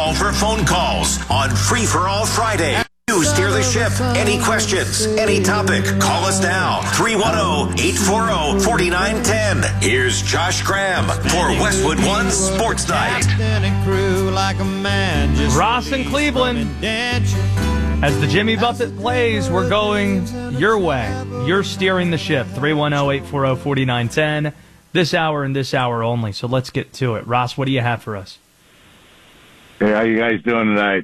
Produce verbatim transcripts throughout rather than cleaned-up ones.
call for phone calls on Free for All Friday. You steer the ship. Any questions, any topic, call us now. three one zero, eight four zero, four nine one zero. Here's Josh Graham for Westwood One Sports Night. Ross in Cleveland. As the Jimmy Buffett plays, we're going your way. You're steering the ship. three one zero, eight four zero, four nine one zero. This hour and this hour only. So let's get to it. Ross, what do you have for us? Hey, how you guys doing tonight?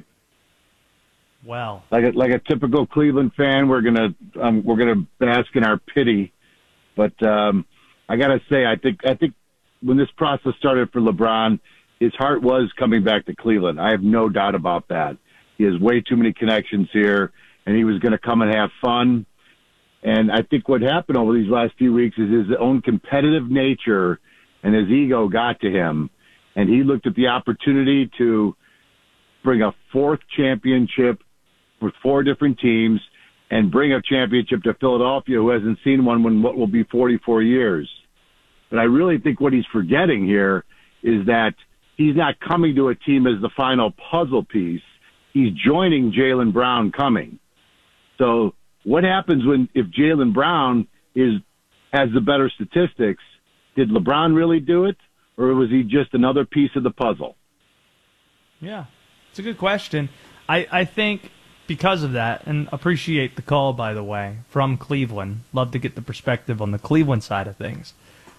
Well, like a, like a typical Cleveland fan, we're gonna um, we're gonna bask in our pity, but um, I gotta say, I think I think when this process started for LeBron, his heart was coming back to Cleveland. I have no doubt about that. He has way too many connections here, and he was going to come and have fun. And I think what happened over these last few weeks is his own competitive nature and his ego got to him, and he looked at the opportunity to bring a fourth championship with four different teams and bring a championship to Philadelphia, who hasn't seen one in what will be forty-four years. But I really think what he's forgetting here is that he's not coming to a team as the final puzzle piece. He's joining Jaylen Brown coming. So what happens when if Jaylen Brown is has the better statistics? Did LeBron really do it, or was he just another piece of the puzzle? Yeah, it's a good question. I, I think because of that, and appreciate the call, by the way, from Cleveland. Love to get the perspective on the Cleveland side of things.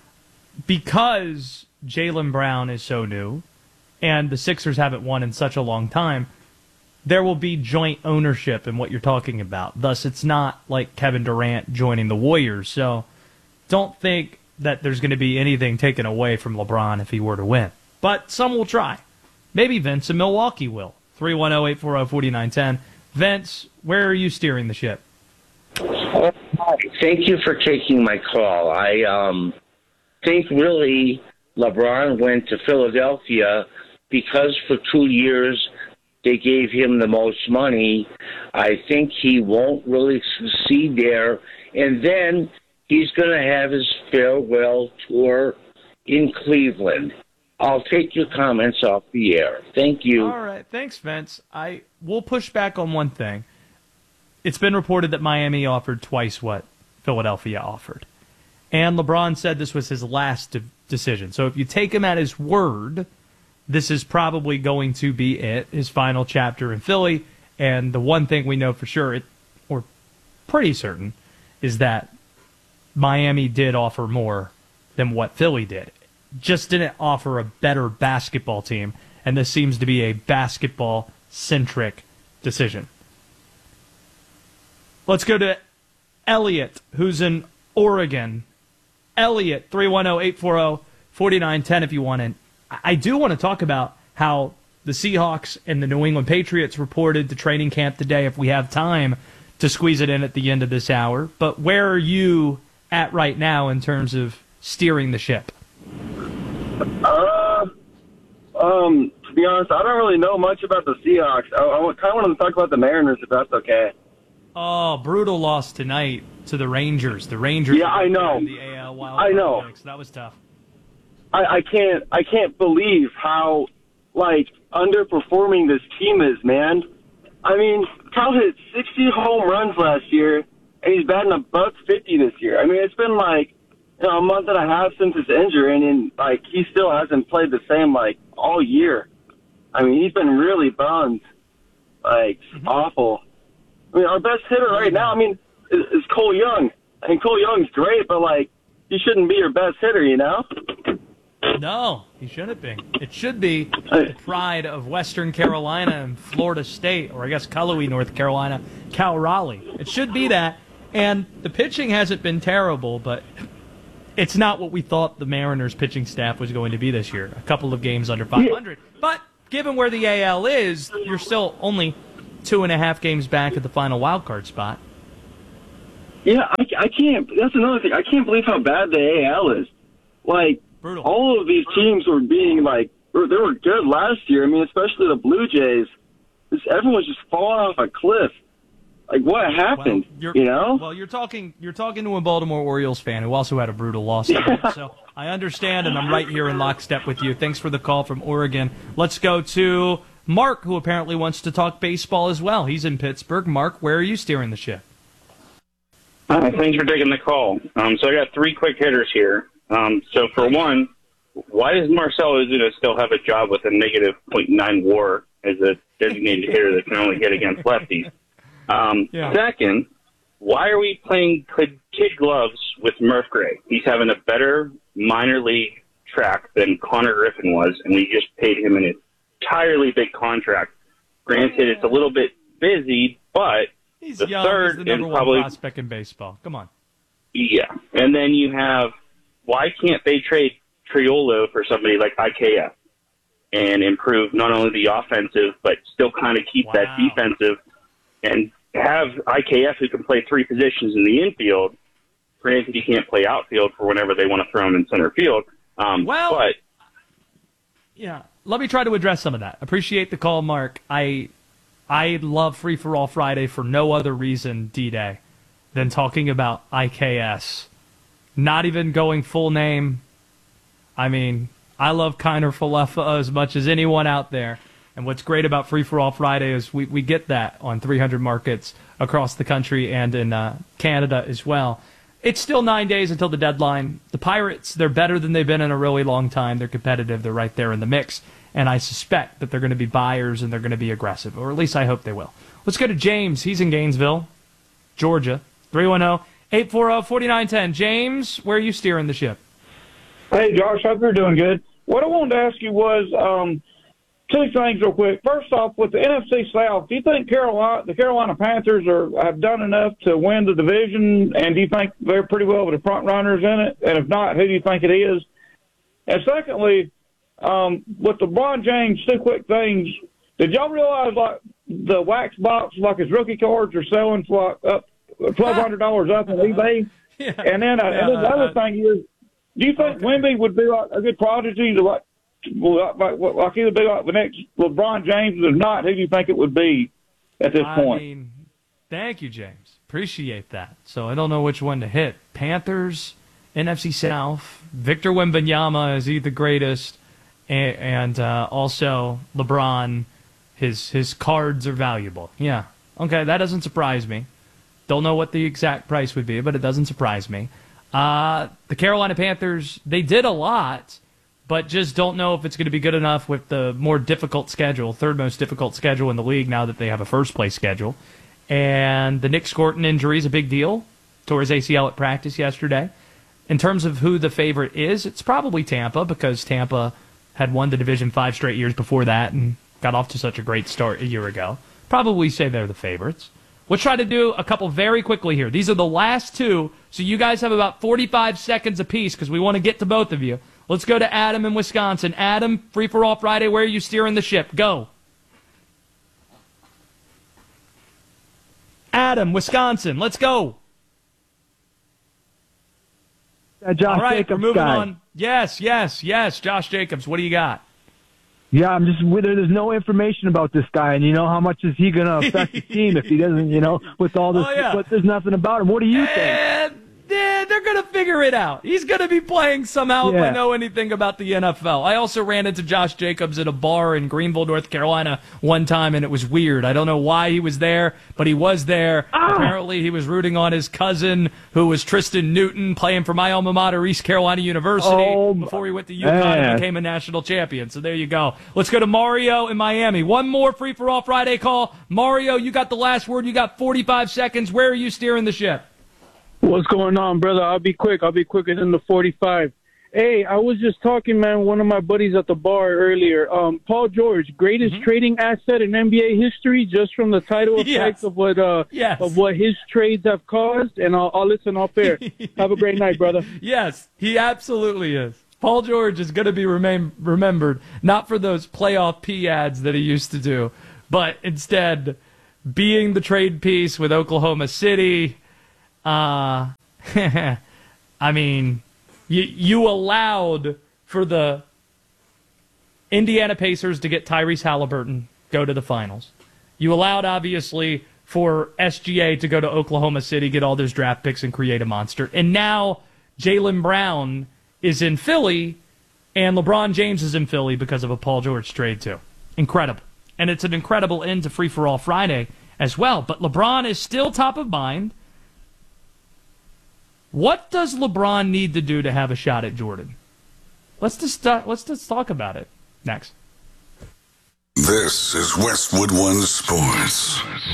Because Jaylen Brown is so new, and the Sixers haven't won in such a long time, there will be joint ownership in what you're talking about. Thus, it's not like Kevin Durant joining the Warriors. So don't think that there's going to be anything taken away from LeBron if he were to win. But some will try. Maybe Vince in Milwaukee will. three one zero, eight four zero, four nine one zero. Vince, where are you steering the ship? Oh, thank you for taking my call. I um, think really LeBron went to Philadelphia because for two years they gave him the most money. I think he won't really succeed there. And then he's going to have his farewell tour in Cleveland. I'll take your comments off the air. Thank you. All right. Thanks, Vince. I will push back on one thing. It's been reported that Miami offered twice what Philadelphia offered. And LeBron said this was his last de- decision. So if you take him at his word, this is probably going to be it, his final chapter in Philly. And the one thing we know for sure, it, or pretty certain, is that Miami did offer more than what Philly did. Just didn't offer a better basketball team, and this seems to be a basketball-centric decision. Let's go to Elliot, who's in Oregon. Elliot, three one zero, eight four zero, four nine one zero if you want in. I do want to talk about how the Seahawks and the New England Patriots reported to training camp today if we have time to squeeze it in at the end of this hour. But where are you at right now in terms of steering the ship? Uh, um, to be honest, I don't really know much about the Seahawks. I, I kind of want to talk about the Mariners, if that's okay. Oh, brutal loss tonight to the Rangers. The Rangers. Yeah, I know. The A L wild I know. Mix. That was tough. I, I can't. I can't believe how like underperforming this team is, man. I mean, Kyle hit sixty home runs last year, and he's batting a buck fifty this year. I mean, it's been like, you know, a month and a half since his injury, and then, like, he still hasn't played the same, like, all year. I mean, he's been really bummed, like, mm-hmm. awful. I mean, our best hitter right now, I mean, is, is Cole Young. I mean, Cole Young's great, but, like, he shouldn't be your best hitter, you know? No, he shouldn't be. It should be the pride of Western Carolina and Florida State, or I guess Cullowhee, North Carolina, Cal Raleigh. It should be that. And the pitching hasn't been terrible, but it's not what we thought the Mariners pitching staff was going to be this year. A couple of games under five hundred. Yeah. But given where the A L is, you're still only two and a half games back at the final wild card spot. Yeah, I, I can't. That's another thing. I can't believe how bad the A L is. Like, brutal. All of these teams were being, like, they were good last year. I mean, especially the Blue Jays. Just, everyone's just falling off a cliff. Like, what happened, well, you know? Well, you're talking you're talking to a Baltimore Orioles fan who also had a brutal loss. Yeah. So I understand, and I'm right here in lockstep with you. Thanks for the call from Oregon. Let's go to Mark, who apparently wants to talk baseball as well. He's in Pittsburgh. Mark, where are you steering the ship? Hi, thanks for taking the call. Um, so I got three quick hitters here. Um, so for one, why does Marcell Ozuna still have a job with a negative point nine WAR as a designated hitter that can only hit against lefties? Um, Yeah. Second, why are we playing kid, kid gloves with Murph Gray? He's having a better minor league track than Connor Griffin was, and we just paid him an entirely big contract. Granted, it's a little bit busy, but He's the young. third He's the number and one probably prospect in baseball. Come on. yeah. And then you have, why can't they trade Triolo for somebody like I K F and improve not only the offensive, but still kind of keep Wow. that defensive and have I K F who can play three positions in the infield. Granted, he can't play outfield for whenever they want to throw him in center field. Um, Well, but yeah, let me try to address some of that. Appreciate the call, Mark. I I love Free for All Friday for no other reason, D-Day, than talking about I K S. Not even going full name. I mean, I love Kiner Falefa as much as anyone out there. And what's great about Free for All Friday is we, we get that on three hundred markets across the country and in uh, Canada as well. It's still nine days until the deadline. The Pirates, they're better than they've been in a really long time. They're competitive. They're right there in the mix. And I suspect that they're going to be buyers and they're going to be aggressive, or at least I hope they will. Let's go to James. He's in Gainesville, Georgia. three one zero, eight four zero, four nine one zero. James, where are you steering the ship? Hey, Josh, hope you're doing good. What I wanted to ask you was um, two things real quick. First off, with the N F C South, do you think Carolina, the Carolina Panthers are have done enough to win the division, and do you think they're pretty well with the front runners in it? And if not, who do you think it is? And secondly, um, with LeBron James, two quick things. Did y'all realize, like, the wax box, like his rookie cards, are selling for like, up twelve hundred dollars up on eBay? Yeah. And then, uh, and then the other thing is, do you think Okay. Wemby would be like a good prodigy to like, like, like, like he would be like the next LeBron James? If not, who do you think it would be at this I point? mean, thank you, James. Appreciate that. So I don't know which one to hit. Panthers, N F C South, Victor Wembanyama, is he the greatest? And, and uh, also LeBron, his his cards are valuable. Yeah. Okay, that doesn't surprise me. Don't know what the exact price would be, but it doesn't surprise me. Uh, the Carolina Panthers, they did a lot, but just don't know if it's going to be good enough with the more difficult schedule, third most difficult schedule in the league now that they have a first-place schedule. And the Nick Scorton injury is a big deal. Tore his A C L at practice yesterday. In terms of who the favorite is, it's probably Tampa, because Tampa had won the Division five straight years before that and got off to such a great start a year ago. Probably say they're the favorites. Let's try to do a couple very quickly here. These are the last two, so you guys have about forty-five seconds apiece because we want to get to both of you. Let's go to Adam in Wisconsin. Adam, Free for All Friday, where are you steering the ship? Go. Adam, Wisconsin, let's go. Uh, Josh All right, Jacobs we're moving guy. on. Yes, yes, yes. Josh Jacobs, what do you got? Yeah, I'm just with There's no information about this guy, and you know how much is he going to affect the team if he doesn't, you know, with all this. Oh, yeah. But there's nothing about him. What do you think? Eh, eh, they're going to figure it out. He's going to be playing somehow if I Yeah. know anything about the N F L. I also ran into Josh Jacobs at a bar in Greenville, North Carolina one time, and it was weird. I don't know why he was there, but he was there. Ah. Apparently he was rooting on his cousin, who was Tristan Newton, playing for my alma mater, East Carolina University, Oh, before he went to UConn man. and became a national champion. So there you go. Let's go to Mario in Miami. One more Free for All Friday call. Mario, you got the last word. You got forty-five seconds. Where are you steering the ship? What's going on, brother? I'll be quick. I'll be quicker than the forty-five. Hey, I was just talking, man, one of my buddies at the bar earlier. Um, Paul George, greatest Mm-hmm. trading asset in N B A history, just from the title effect Yes. of what uh, Yes. of what his trades have caused. And I'll, I'll listen off air. Have a great night, brother. Yes, he absolutely is. Paul George is going to be remain, remembered, not for those playoff P ads that he used to do, but instead being the trade piece with Oklahoma City. Uh, I mean, you, you allowed for the Indiana Pacers to get Tyrese Halliburton, go to the finals. You allowed, obviously, for S G A to go to Oklahoma City, get all those draft picks, and create a monster. And now Jaylen Brown is in Philly, and LeBron James is in Philly because of a Paul George trade, too. Incredible. and it's an incredible end to Free for All Friday as well. But LeBron is still top of mind. What does LeBron need to do to have a shot at Jordan? Let's just uh, let's just talk about it next. This is Westwood One Sports.